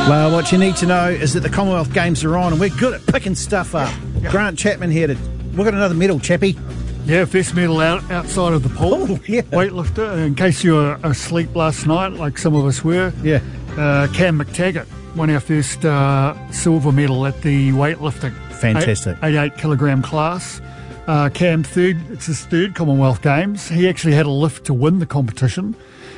Well, what you need to know is that the Commonwealth Games are on and we're good at picking stuff up. Yeah. Grant Chapman here we've got another medal, chappie. Yeah, first medal outside of the pool. Oh, yeah. Weightlifter. In case you were asleep last night, like some of us were. Yeah. Cam McTaggart won our first silver medal at the weightlifting. Fantastic. 88 kilogram class. Cam it's his third Commonwealth Games. He actually had a lift to win the competition.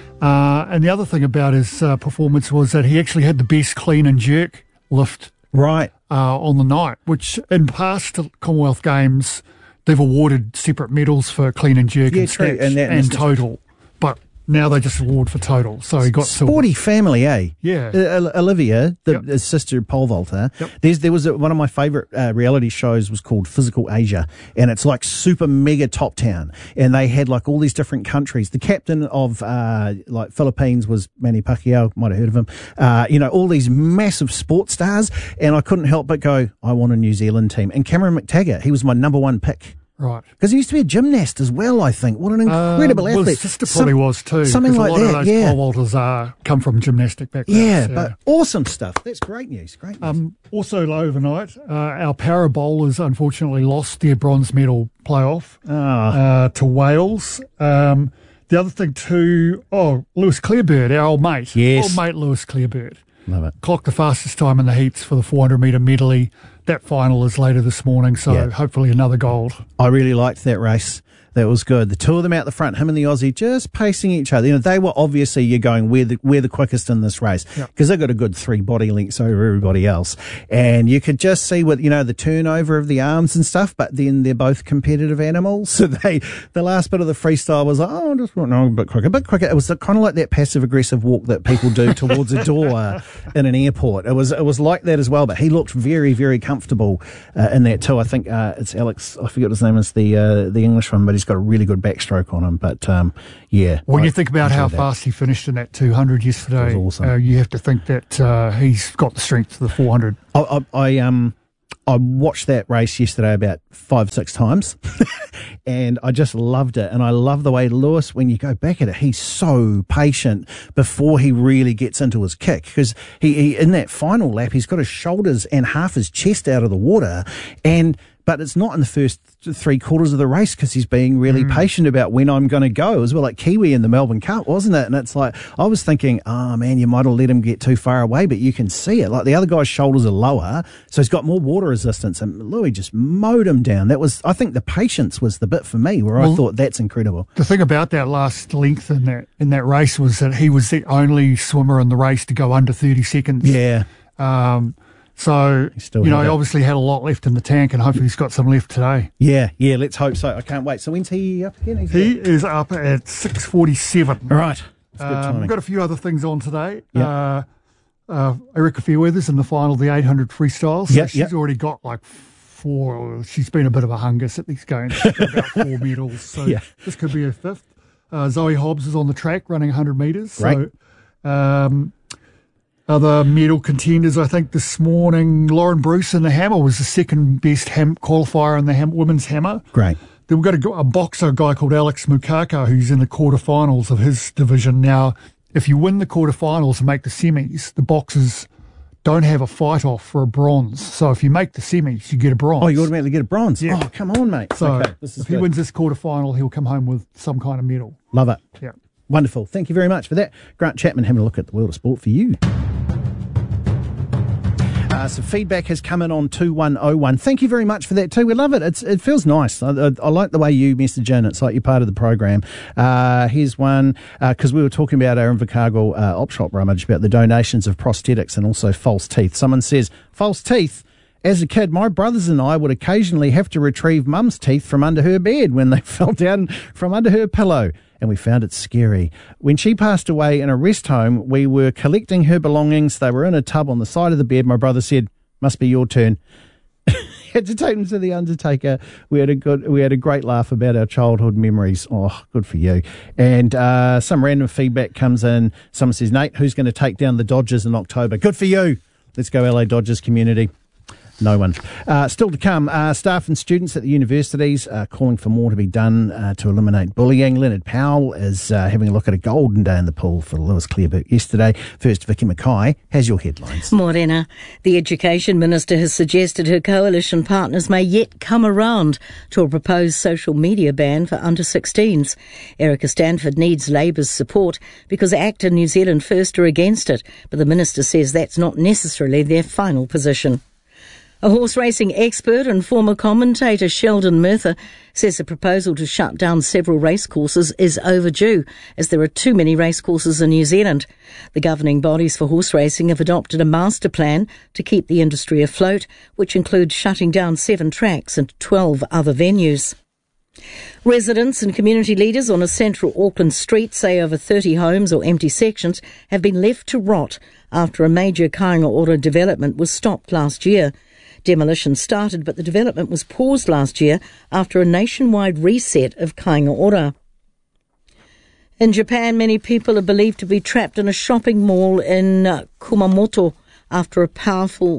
And the other thing about his performance was that he actually had the best clean and jerk lift Right. on the night, which in past Commonwealth Games, they've awarded separate medals for clean and jerk and true. snatch and total. But now they just award for total. So he got sporty silver. family, eh? Yeah. Olivia, his sister pole vaulter. Yep. There was one of my favourite reality shows was called Physical Asia, and it's like super mega top town, and they had like all these different countries. The captain of like Philippines was Manny Pacquiao, might have heard of him. All these massive sports stars, and I couldn't help but go, I want a New Zealand team. And Cameron McTaggart, he was my number one pick. Right. Because he used to be a gymnast as well, I think. What an incredible athlete. Well, his sister probably was too. Something like that, a lot of those pole vaulters come from gymnastic backgrounds. Yeah, but awesome stuff. That's great news. Great news. Also overnight, our para bowlers unfortunately lost their bronze medal playoff to Wales. The other thing too, Lewis Clearbird, our old mate. Yes. Old mate Lewis Clearbird. Love it. Clocked the fastest time in the heats for the 400 metre medley. That final is later this morning, so hopefully another gold. I really liked that race. That was good. The two of them out the front, him and the Aussie, just pacing each other. They were obviously, you're going, we're the quickest in this race because they've got a good 3 body lengths over everybody else. And you could just see with, the turnover of the arms and stuff, but then they're both competitive animals. So the last bit of the freestyle was like, just a bit quicker. It was kind of like that passive aggressive walk that people do towards a door in an airport. It was like that as well, but he looked very, very comfortable in that too. I think it's Alex, I forget his name is the English one, but he's got a really good backstroke on him, but when you think about how fast he finished in that 200 yesterday, that was awesome. You have to think that he's got the strength for the 400. I watched that race yesterday about 5-6 times and I just loved it. And I love the way Lewis, when you go back at it, he's so patient before he really gets into his kick, because he in that final lap, he's got his shoulders and half his chest out of the water, but it's not in the first 3/4 of the race because he's being really patient about when I'm going to go as well, like Kiwi in the Melbourne Cup, wasn't it? And it's like, I was thinking, oh man, you might have let him get too far away, but you can see it. Like the other guy's shoulders are lower, so he's got more water resistance, and Louis just mowed him down. I think the patience was the bit for me where I thought that's incredible. The thing about that last length in that race was that he was the only swimmer in the race to go under 30 seconds. Yeah. So, he obviously had a lot left in the tank, and hopefully he's got some left today. Yeah, let's hope so. I can't wait. So when's he up again? He is up at 6:47. All right. That's good timing. We've got a few other things on today. Yep. Erica Fairweather's in the final of the 800 freestyles. So she's already got like 4. She's been a bit of a hungus at these games. She's got about 4 medals. So this could be her 5th. Zoe Hobbs is on the track running 100 metres. Right. So, other medal contenders, I think this morning, Lauren Bruce in the hammer was the second best qualifier in the women's hammer. Great. Then we've got a boxer, a guy called Alex Mukaka, who's in the quarterfinals of his division. Now, if you win the quarterfinals and make the semis, the boxers don't have a fight off for a bronze. So if you make the semis, you get a bronze. Oh, you automatically get a bronze? Yeah. Oh, come on, mate. So if he wins this quarterfinal, he'll come home with some kind of medal. Love it. Yeah. Wonderful. Thank you very much for that. Grant Chapman having a look at the world of sport for you. Some feedback has come in on 2101. Thank you very much for that too. We love it. It feels nice. I like the way you message in. It's like you're part of the program. Here's one, because we were talking about our Invercargill op shop rummage about the donations of prosthetics and also false teeth. Someone says, false teeth? As a kid, my brothers and I would occasionally have to retrieve mum's teeth from under her bed when they fell down from under her pillow, and we found it scary. When she passed away in a rest home, we were collecting her belongings. They were in a tub on the side of the bed. My brother said, must be your turn. Had to take them to the undertaker. We had a great laugh about our childhood memories. Oh, good for you. And some random feedback comes in. Someone says, Nate, who's going to take down the Dodgers in October? Good for you. Let's go LA Dodgers community. No one. Still to come, staff and students at the universities are calling for more to be done to eliminate bullying. Leonard Powell is having a look at a golden day in the pool for Lewis Clareburt yesterday. First, Vicky Mackay has your headlines. Morena. The Education Minister has suggested her coalition partners may yet come around to a proposed social media ban for under-16s. Erica Stanford needs Labour's support because ACT and New Zealand First are against it, but the minister says that's not necessarily their final position. A horse racing expert and former commentator Sheldon Murtha says the proposal to shut down several racecourses is overdue, as there are too many racecourses in New Zealand. The governing bodies for horse racing have adopted a master plan to keep the industry afloat, which includes shutting down 7 tracks and 12 other venues. Residents and community leaders on a central Auckland street say over 30 homes or empty sections have been left to rot after a major kāinga ora development was stopped last year. Demolition started, but the development was paused last year after a nationwide reset of kāinga ora. In Japan, many people are believed to be trapped in a shopping mall in Kumamoto after a powerful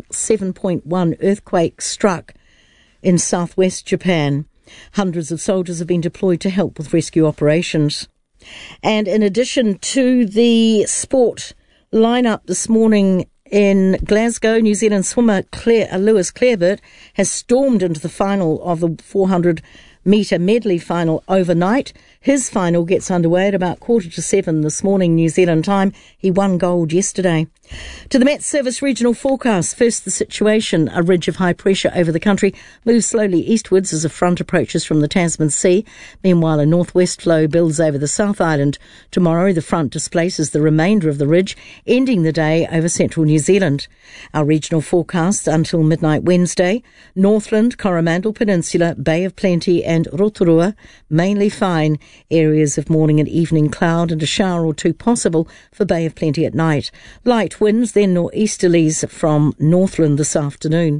7.1 earthquake struck in southwest Japan. Hundreds of soldiers have been deployed to help with rescue operations. And in addition to the sport lineup this morning in Glasgow, New Zealand swimmer Lewis Clareburt has stormed into the final of the 400-metre medley final overnight. His final gets underway at about 6:45 this morning, New Zealand time. He won gold yesterday. To the Met Service regional forecast. First, the situation. A ridge of high pressure over the country moves slowly eastwards as a front approaches from the Tasman Sea. Meanwhile, a northwest flow builds over the South Island. Tomorrow, the front displaces the remainder of the ridge, ending the day over central New Zealand. Our regional forecast until midnight Wednesday. Northland, Coromandel Peninsula, Bay of Plenty and Rotorua, mainly fine. Areas of morning and evening cloud and a shower or two possible for Bay of Plenty at night. Light winds, then nor'easterlies from Northland this afternoon.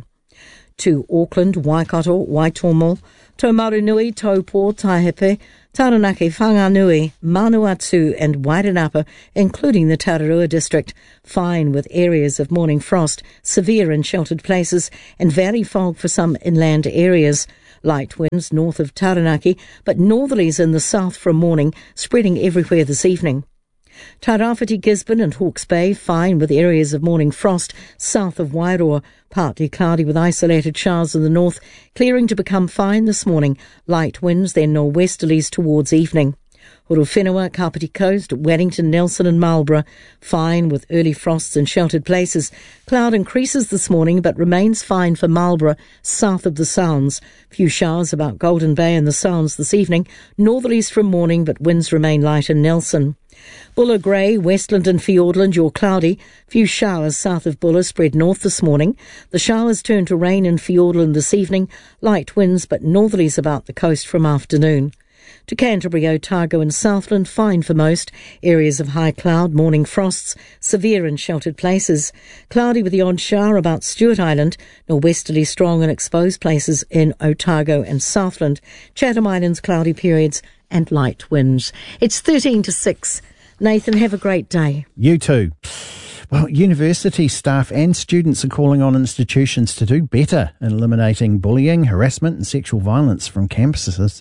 To Auckland, Waikato, Waitomo, Taumarunui, Taupo, Taihepe, Taranaki, Whanganui, Manawatu and Wairanapa, including the Tararua district. Fine with areas of morning frost, severe in sheltered places and valley fog for some inland areas. Light winds north of Taranaki, but northerlies in the south from morning, spreading everywhere this evening. Tairāwhiti, Gisborne and Hawke's Bay, fine with areas of morning frost south of Wairoa, partly cloudy with isolated showers in the north, clearing to become fine this morning. Light winds, then nor'westerlies towards evening. Horowhenua, Kapiti Coast, Wellington, Nelson and Marlborough, fine with early frosts in sheltered places. Cloud increases this morning but remains fine for Marlborough, south of the Sounds. Few showers about Golden Bay and the Sounds this evening. Northerlies from morning but winds remain light in Nelson. Buller grey, Westland and Fiordland, you're cloudy. Few showers south of Buller spread north this morning. The showers turn to rain in Fiordland this evening. Light winds but northerlies about the coast from afternoon. To Canterbury, Otago and Southland, fine for most. Areas of high cloud, morning frosts, severe in sheltered places. Cloudy with the odd shower about Stewart Island, nor'westerly strong in exposed places in Otago and Southland. Chatham Islands, cloudy periods and light winds. It's 13 to 6. Nathan, have a great day. You too. Well, university staff and students are calling on institutions to do better in eliminating bullying, harassment and sexual violence from campuses.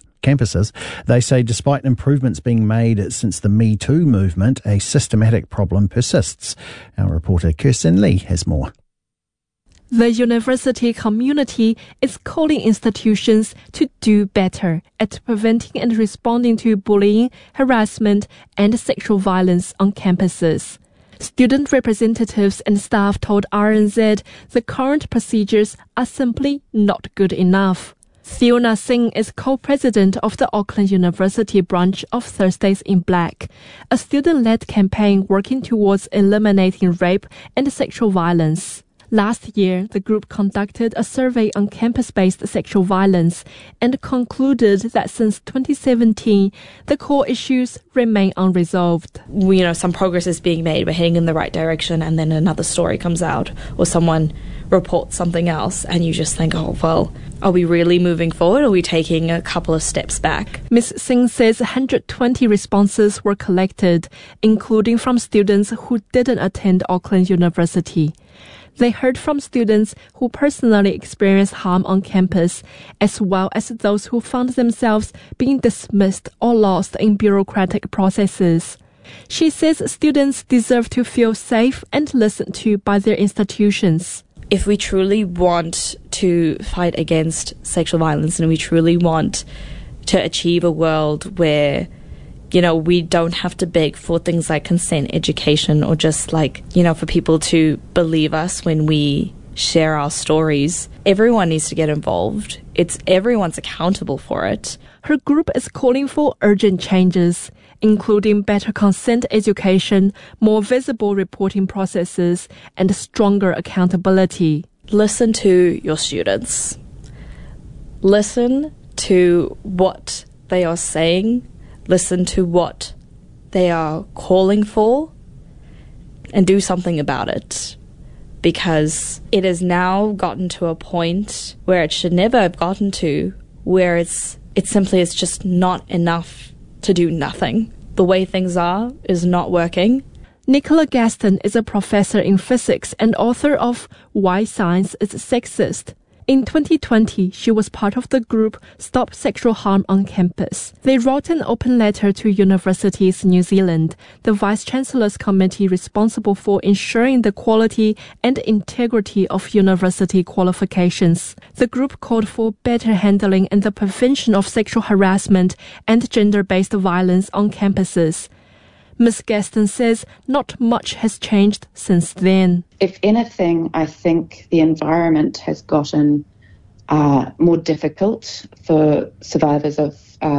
They say despite improvements being made since the Me Too movement, a systematic problem persists. Our reporter Kirsten Lee has more. The university community is calling institutions to do better at preventing and responding to bullying, harassment and sexual violence on campuses. Student representatives and staff told RNZ the current procedures are simply not good enough. Fiona Singh is co-president of the Auckland University branch of Thursdays in Black, a student-led campaign working towards eliminating rape and sexual violence. Last year, the group conducted a survey on campus-based sexual violence and concluded that since 2017, the core issues remain unresolved. Some progress is being made, we're heading in the right direction, and then another story comes out or someone report something else, and you just think, oh, well, are we really moving forward, or are we taking a couple of steps back? Ms. Singh says 120 responses were collected, including from students who didn't attend Auckland University. They heard from students who personally experienced harm on campus, as well as those who found themselves being dismissed or lost in bureaucratic processes. She says students deserve to feel safe and listened to by their institutions. If we truly want to fight against sexual violence, and we truly want to achieve a world where, you know, we don't have to beg for things like consent education, or just like, you know, for people to believe us when we share our stories, everyone needs to get involved. Everyone's accountable for it. Her group is calling for urgent changes, including better consent education, more visible reporting processes, and stronger accountability. Listen to your students. Listen to what they are saying. Listen to what they are calling for, and do something about it. Because it has now gotten to a point where it should never have gotten to, where it's just not enough to do nothing. The way things are is not working. Nicola Gaston is a professor in physics and author of Why Science is Sexist. In 2020, she was part of the group Stop Sexual Harm on Campus. They wrote an open letter to Universities New Zealand, the Vice-Chancellor's committee responsible for ensuring the quality and integrity of university qualifications. The group called for better handling and the prevention of sexual harassment and gender-based violence on campuses. Ms. Gaston says not much has changed since then. If anything, I think the environment has gotten more difficult for survivors of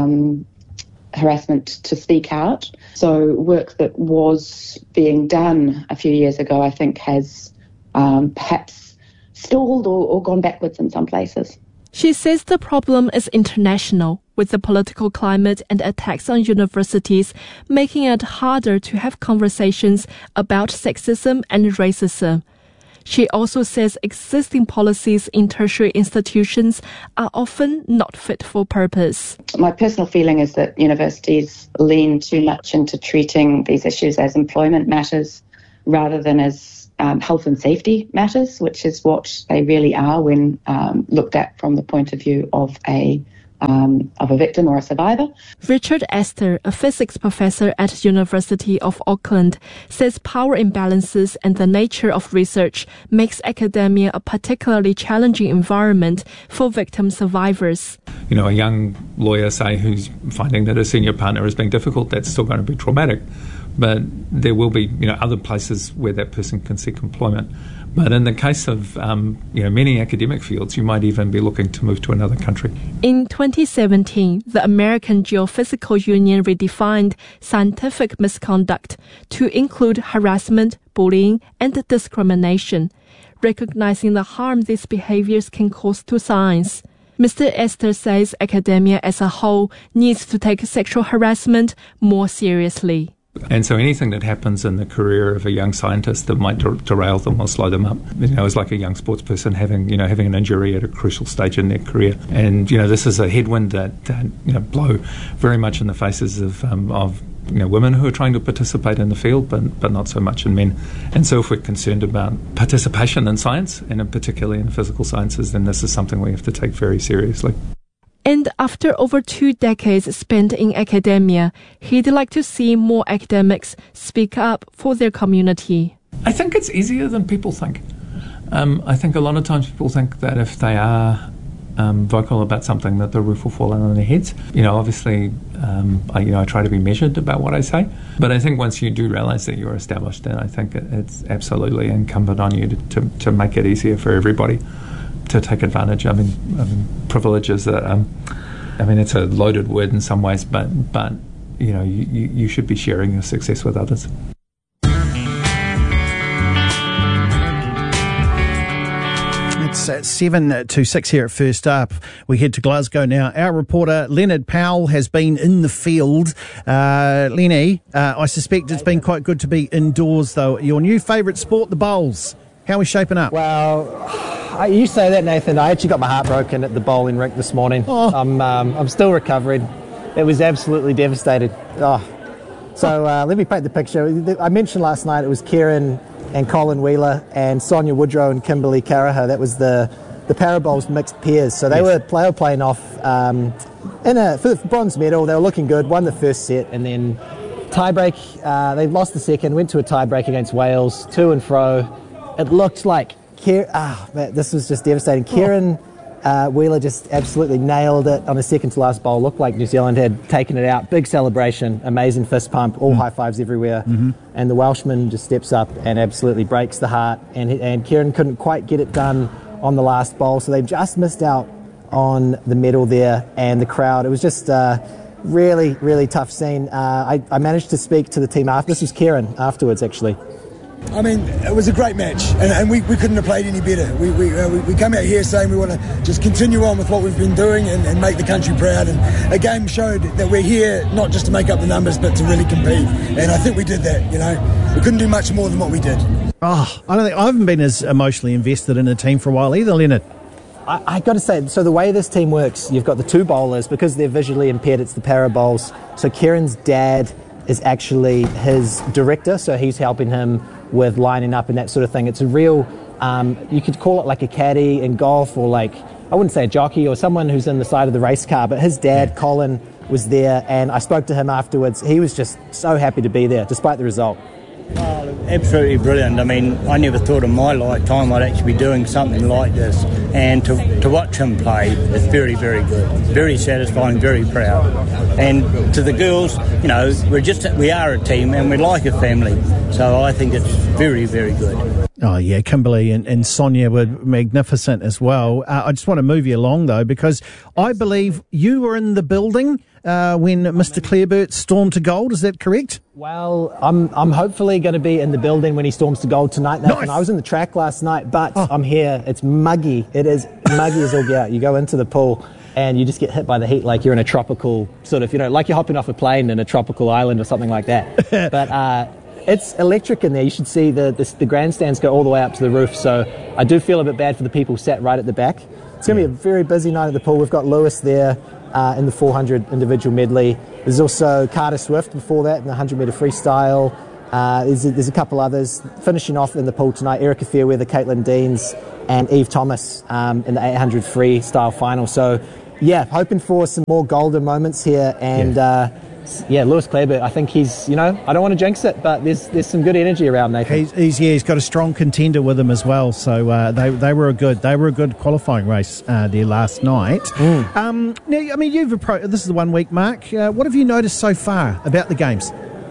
harassment to speak out. So work that was being done a few years ago, I think, has perhaps stalled or gone backwards in some places. She says the problem is international, with the political climate and attacks on universities making it harder to have conversations about sexism and racism. She also says existing policies in tertiary institutions are often not fit for purpose. My personal feeling is that universities lean too much into treating these issues as employment matters rather than as health and safety matters, which is what they really are when looked at from the point of view of a victim or a survivor. Richard Astor, a physics professor at University of Auckland, says power imbalances and the nature of research makes academia a particularly challenging environment for victim survivors. You know, a young lawyer, say, who's finding that a senior partner is being difficult, that's still going to be traumatic. But there will be, you know, other places where that person can seek employment. But in the case of, many academic fields, you might even be looking to move to another country. In 2017, the American Geophysical Union redefined scientific misconduct to include harassment, bullying, and discrimination, recognizing the harm these behaviors can cause to science. Mr. Astor says academia as a whole needs to take sexual harassment more seriously. And so anything that happens in the career of a young scientist that might derail them or slow them up, it's like a young sports person having an injury at a crucial stage in their career. And, this is a headwind that blow very much in the faces of women who are trying to participate in the field, but not so much in men. And so if we're concerned about participation in science, and particularly in physical sciences, then this is something we have to take very seriously. And after over 2 decades spent in academia, he'd like to see more academics speak up for their community. I think it's easier than people think. I think a lot of times people think that if they are vocal about something, that the roof will fall on their heads. Obviously, I try to be measured about what I say. But I think once you do realise that you're established, then I think it's absolutely incumbent on you to make it easier for everybody to take advantage. Privileges that it's a loaded word in some ways, but you should be sharing your success with others. It's 7:26 here at First Up. We head to Glasgow now. Our reporter Leonard Powell has been in the field. Lenny, I suspect it's been quite good to be indoors, though. Your new favourite sport, the bowls. How are we shaping up? Well, you say that, Nathan. I actually got my heart broken at the bowling rink this morning. Oh. I'm still recovering. It was absolutely devastating. So let me paint the picture. I mentioned last night it was Kieran and Colin Wheeler and Sonia Woodrow and Kimberly Caraher. That was the Parabowls mixed pairs. So they were playing off for the bronze medal. They were looking good, won the first set, and then tiebreak. They lost the second, went to a tiebreak against Wales, to and fro. It looked like this was just devastating. Kieran Wheeler just absolutely nailed it on a second to last bowl. Looked like New Zealand had taken it out. Big celebration, amazing fist pump, all high fives everywhere. Mm-hmm. And the Welshman just steps up and absolutely breaks the heart. And Kieran couldn't quite get it done on the last bowl, so they've just missed out on the medal there. And the crowd, it was just really, really tough scene. I managed to speak to the team after. This was Kieran afterwards, actually. I mean, it was a great match, and we couldn't have played any better. We come out here saying we want to just continue on with what we've been doing and make the country proud. And the game showed that we're here not just to make up the numbers, but to really compete. And I think we did that. You know, we couldn't do much more than what we did. I haven't been as emotionally invested in a team for a while either, Leonard. I got to say, so the way this team works, you've got the two bowlers, because they're visually impaired, it's the Parabowls. So Kieran's dad is actually his director, so he's helping him with lining up and that sort of thing. It's a real, you could call it like a caddy in golf, or like, I wouldn't say a jockey, or someone who's in the side of the race car, but his dad, Colin, was there, and I spoke to him afterwards. He was just so happy to be there, despite the result. Oh, absolutely brilliant. I mean, I never thought in my lifetime I'd actually be doing something like this, and to watch him play is very, very good, very satisfying, very proud. And to the girls, you know, we are a team and we're like a family, so I think it's very, very good. Oh, yeah, Kimberly and Sonia were magnificent as well. I just want to move you along, though, because I believe you were in the building when Mr. Clareburt stormed to gold. Is that correct? Well, I'm hopefully going to be in the building when he storms to gold tonight, Nathan. Nice. I was in the track last night, but I'm here. It's muggy. It is muggy as all get out. You go into the pool and you just get hit by the heat like you're in a tropical sort of, you know, like you're hopping off a plane in a tropical island or something like that. But it's electric in there. You should see the grandstands go all the way up to the roof. So I do feel a bit bad for the people sat right at the back. It's going to be a very busy night at the pool. We've got Lewis there in the 400 individual medley. There's also Carter Swift before that in the 100 metre freestyle. There's a couple others. Finishing off in the pool tonight, Erica Fairweather, Caitlin Deans and Eve Thomas in the 800 freestyle final. So, yeah, hoping for some more golden moments here. And, Lewis Clareburt, I think he's, you know, I don't want to jinx it, but there's some good energy around, Nathan. He's got a strong contender with him as well. So they were a good qualifying race there last night. Now, I mean, this is the 1 week mark. What have you noticed so far about the games?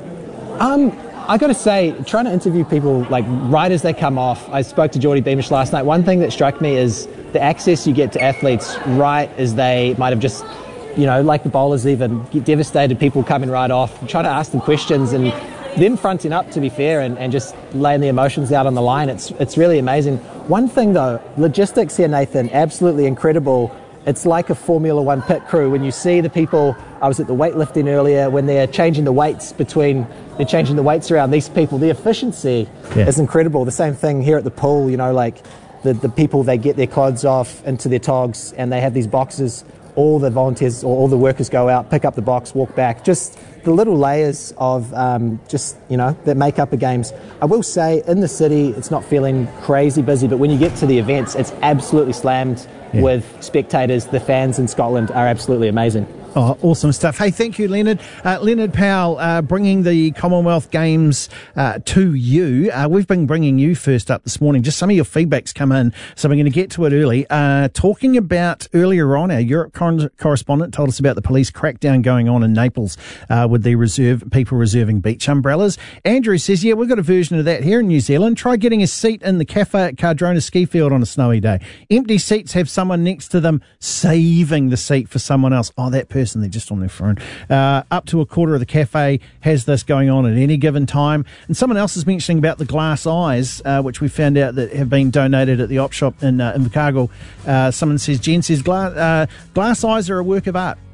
I got to say, trying to interview people like right as they come off. I spoke to Geordie Beamish last night. One thing that struck me is the access you get to athletes right as they might have just, you know, like the bowlers even get devastated, people coming right off, trying to ask them questions and them fronting up, to be fair, and just laying the emotions out on the line. It's really amazing. One thing though, logistics here, Nathan, absolutely incredible. It's like a Formula One pit crew. When you see the people, I was at the weightlifting earlier, when they're changing the weights around, these people, the efficiency is incredible. The same thing here at the pool, you know, like the people, they get their clods off into their togs and they have these boxes. All the volunteers or all the workers go out, pick up the box, walk back. Just the little layers of that make up the games. I will say in the city it's not feeling crazy busy, but when you get to the events it's absolutely slammed with spectators. The fans in Scotland are absolutely amazing. Oh, awesome stuff. Hey, thank you, Leonard. Leonard Powell, bringing the Commonwealth Games to you. We've been bringing you first up this morning. Just some of your feedback's come in, so we're going to get to it early. Talking about earlier on, our Europe correspondent told us about the police crackdown going on in Naples with the people reserving beach umbrellas. Andrew says, we've got a version of that here in New Zealand. Try getting a seat in the cafe at Cardrona ski field on a snowy day. Empty seats have someone next to them saving the seat for someone else. Oh, that person, they're just on their phone. Up to a quarter of the cafe has this going on at any given time. And someone else is mentioning about the glass eyes, which we found out that have been donated at the op shop in Invercargill. Someone says, Jen says, glass eyes are a work of art.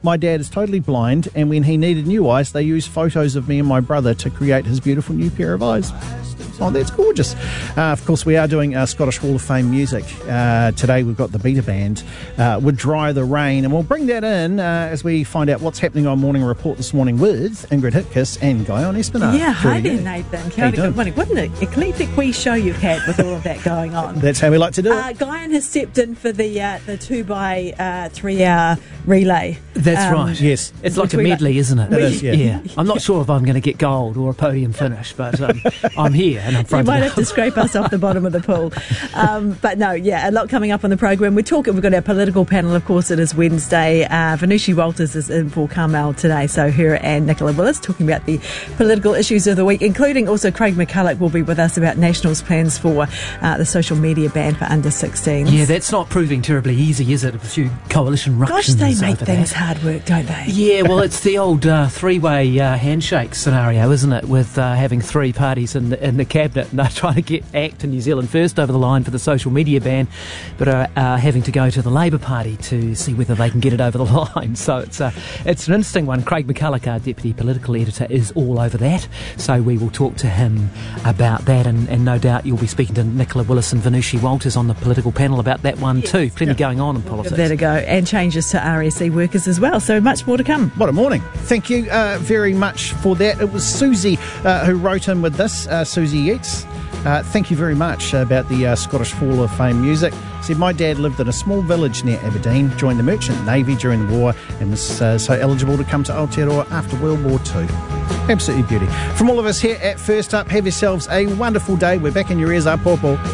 My dad is totally blind, and when he needed new eyes, they used photos of me and my brother to create his beautiful new pair of eyes. Oh, that's gorgeous. Of course, we are doing Scottish Hall of Fame music. Today we've got the Beta Band with Dry the Rain, and we'll bring that in as we find out what's happening on Morning Report this morning with Ingrid Hitkiss and Guyon Espinard. Yeah, hi there, Nathan. Kia ora, good morning. What an eclectic wee show you've had with all of that going on. That's how we like to do it. Guyon has stepped in for the 2x3 hour relay. That's right, yes. It's like a medley, isn't it? It is, yeah. I'm not sure if I'm going to get gold or a podium finish, but I'm here and I'm fronted. You might have to scrape us off the bottom of the pool. But no, yeah, a lot coming up on the program. We've got our political panel, of course. It is Wednesday. Venushi Walters is in for Carmel today, so her and Nicola Willis talking about the political issues of the week, including also Craig McCulloch will be with us about National's plans for the social media ban for under 16s. Yeah, that's not proving terribly easy, is it? A few coalition ructions. Gosh, they make things hard work, don't they? Yeah, well, it's the old three-way handshake scenario, isn't it? With having three parties in the cabinet, and they're trying to get ACT and New Zealand First over the line for the social media ban, but are having to go to the Labour Party to see whether they can get it over the line. So it's an interesting one. Craig McCulloch, our deputy political editor, is all over that. So we will talk to him about that, and no doubt you'll be speaking to Nicola Willis and Venushi Walters on the political panel about that one too. Plenty going on in politics. There to go, and changes to RSE workers as well. So much more to come. What a morning. Thank you very much for that. It was Susie who wrote in with this, Susie Yeats. Thank you very much about the Scottish Hall of Fame music. Said, my dad lived in a small village near Aberdeen, joined the Merchant Navy during the war, and was so eligible to come to Aotearoa after World War II. Absolutely beauty. From all of us here at First Up, have yourselves a wonderful day. We're back in your ears, Pawpaw.